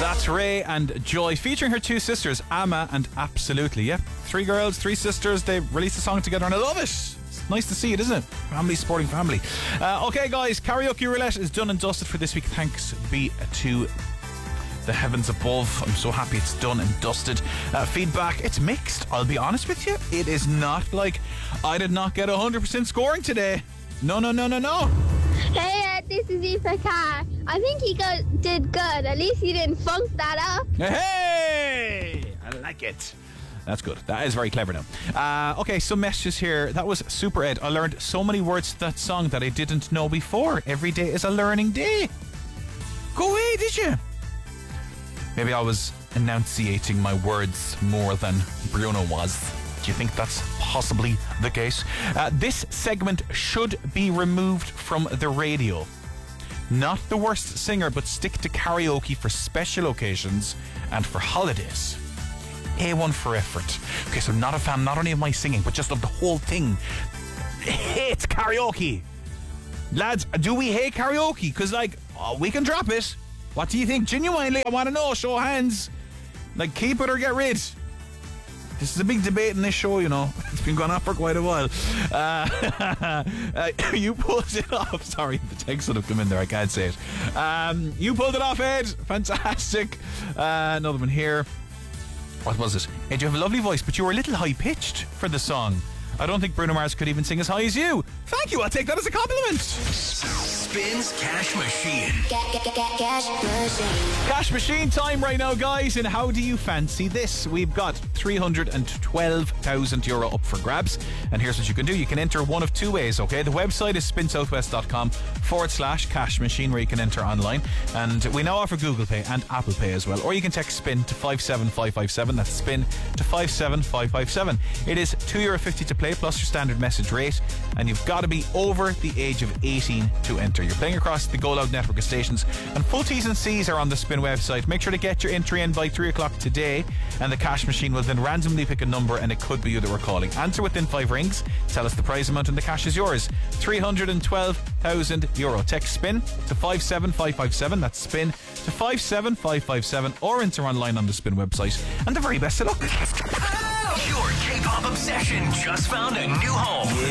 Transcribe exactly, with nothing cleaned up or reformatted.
That's Ray and Joy, featuring her two sisters, Amma and Absolutely. Yeah, three girls, three sisters. They released a song together and I love it. It's nice to see it, isn't it? Family supporting family. Uh, okay, guys, Karaoke Roulette is done and dusted for this week. Thanks be to the heavens above. I'm so happy it's done and dusted. Uh, feedback, it's mixed, I'll be honest with you. It is not like I did not get one hundred percent scoring today. No, no, no, no, no. Hey, Ed, this is Aoife Carr. I think he go- did good. At least he didn't funk that up. Hey, I like it. That's good. That is very clever now. Uh, okay, some messages here. That was Super Ed. I learned so many words to that song that I didn't know before. Every day is a learning day. Go away, did you? Maybe I was enunciating my words more than Bruno was. Do you think that's possibly the case? Uh, this segment should be removed from the radio. Not the worst singer, but stick to karaoke for special occasions and for holidays. A one for effort. Okay, so not a fan not only of my singing, but just of the whole thing. Hate karaoke. Lads, do we hate karaoke? Because, like, oh, we can drop it. What do you think? Genuinely, I want to know. Show of hands. Like, keep it or get rid. This is a big debate in this show, you know. It's been going on for quite a while. Uh, uh, you pulled it off. Sorry, the text would have come in there. I can't say it. Um, you pulled it off, Ed. Fantastic. Uh, another one here. What was it? Ed, you have a lovely voice, but you were a little high-pitched for the song. I don't think Bruno Mars could even sing as high as you. Thank you. I'll take that as a compliment. Spins Cash Machine. Cash Machine. Cash Machine time right now, guys. And how do you fancy this? We've got three hundred twelve thousand euro up for grabs. And here's what you can do. You can enter one of two ways, okay? The website is spin southwest dot com forward slash cash machine, where you can enter online. And we now offer Google Pay and Apple Pay as well. Or you can text SPIN to five seven five five seven. That's SPIN to five seven five five seven. It is two euro fifty to play plus your standard message rate. And you've got to be over the age of eighteen to enter. You're playing across the Go Loud network of stations. And full T's and C's are on the Spin website. Make sure to get your entry in by three o'clock today. And the cash machine will then randomly pick a number, and it could be you that we're calling. Answer within five rings. Tell us the prize amount and the cash is yours. three hundred twelve thousand euro. Text SPIN to five seven five five seven. That's SPIN to five seven five five seven. Or enter online on the Spin website. And the very best of luck. Your K-pop obsession just found a new home.